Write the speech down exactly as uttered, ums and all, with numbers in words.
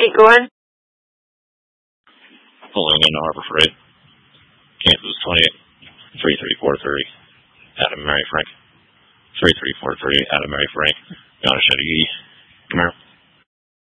Hey, go ahead. Pulling into Harbor Freight. Kansas twenty-eight, three three four three. Adam Mary Frank. three three four three, Adam Mary Frank. Got a Chevy. Come here.